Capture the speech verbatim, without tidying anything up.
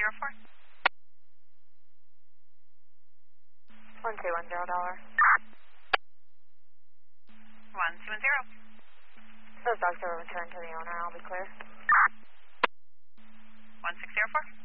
zero four. One two one zero dollar. One two one zero. Those dogs are returned to the owner. I'll be clear. One six zero four.